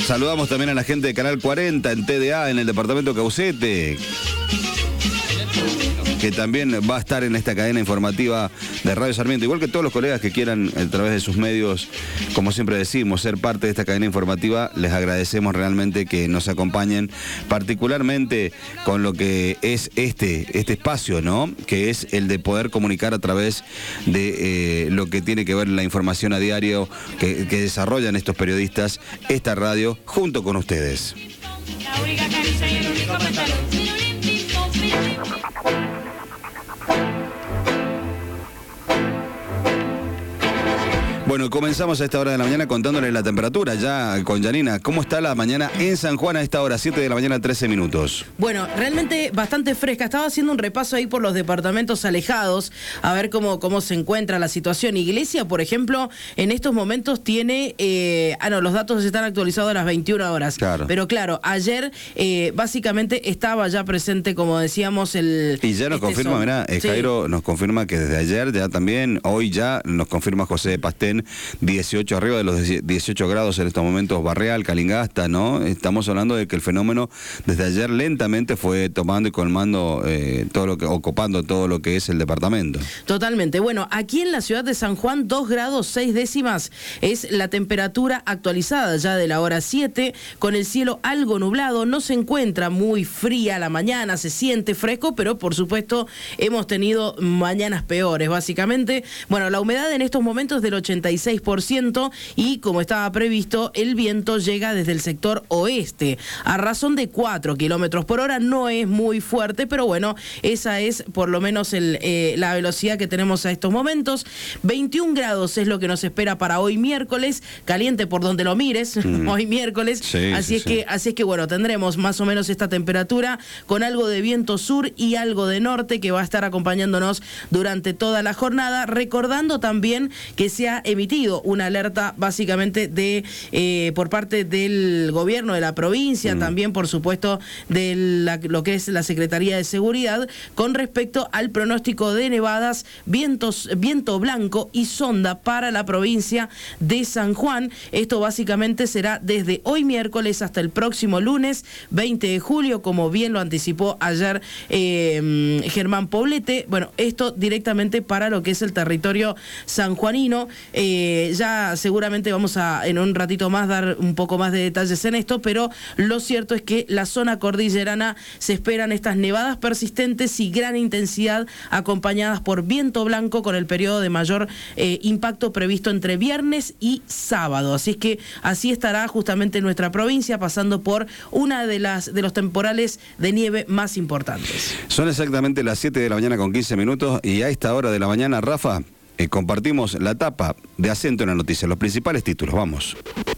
Saludamos también a la gente de Canal 40 en TDA, en el departamento Caucete, que también va a estar en esta cadena informativa de Radio Sarmiento, igual que todos los colegas que quieran a través de sus medios, como siempre decimos, ser parte de esta cadena informativa. Les agradecemos realmente que nos acompañen, particularmente con lo que es este espacio, ¿no? Que es el de poder comunicar a través de lo que tiene que ver la información a diario que desarrollan estos periodistas, esta radio, junto con ustedes. La única caricia y el único pantalón. Bueno, comenzamos a esta hora de la mañana contándoles la temperatura ya con Janina. ¿Cómo está la mañana en San Juan a esta hora? 7 de la mañana, 13 minutos. Bueno, realmente bastante fresca. Estaba haciendo un repaso ahí por los departamentos alejados, a ver cómo se encuentra la situación. Iglesia, por ejemplo, en estos momentos tiene... los datos están actualizados a las 21 horas. Claro. Pero claro, ayer básicamente estaba ya presente, como decíamos, el... Y ya nos confirma, mirá, Jairo nos confirma que desde ayer ya también, hoy ya nos confirma José de Pastén, 18 arriba de los 18 grados en estos momentos, Barreal, Calingasta, ¿no? Estamos hablando de que el fenómeno desde ayer lentamente fue tomando y colmando ocupando todo lo que es el departamento. Totalmente. Bueno, aquí en la ciudad de San Juan, 2 grados 6 décimas es la temperatura actualizada ya de la hora 7, con el cielo algo nublado. No se encuentra muy fría la mañana, se siente fresco, pero por supuesto hemos tenido mañanas peores, básicamente. Bueno, la humedad en estos momentos es del 86% y, como estaba previsto, el viento llega desde el sector oeste a razón de 4 kilómetros por hora. No es muy fuerte, pero bueno, esa es por lo menos la velocidad que tenemos a estos momentos. 21 grados es lo que nos espera para hoy miércoles, caliente por donde lo mires, hoy miércoles. Sí, así es que bueno, tendremos más o menos esta temperatura con algo de viento sur y algo de norte que va a estar acompañándonos durante toda la jornada, recordando también que se ha emitido una alerta básicamente por parte del gobierno de la provincia, también por supuesto de lo que es la Secretaría de Seguridad, con respecto al pronóstico de nevadas, viento blanco y sonda para la provincia de San Juan. Esto básicamente será desde hoy miércoles hasta el próximo lunes 20 de julio, como bien lo anticipó ayer Germán Poblete. Bueno, esto directamente para lo que es el territorio sanjuanino. Ya seguramente vamos a en un ratito más dar un poco más de detalles en esto, pero lo cierto es que la zona cordillerana se esperan estas nevadas persistentes y gran intensidad, acompañadas por viento blanco, con el periodo de mayor impacto previsto entre viernes y sábado. Así es que así estará justamente nuestra provincia, pasando por una de los temporales de nieve más importantes. Son exactamente las 7 de la mañana con 15 minutos y a esta hora de la mañana, Rafa, compartimos la tapa de Acento en la Noticia, los principales títulos. Vamos.